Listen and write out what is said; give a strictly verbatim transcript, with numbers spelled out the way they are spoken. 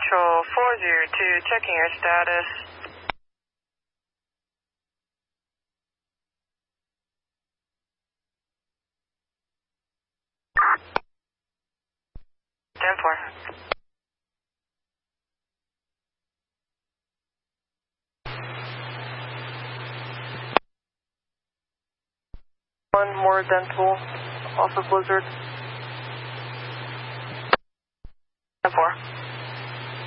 Central four zero two, checking your status. ten four. One more dental off of Blizzard. ten four.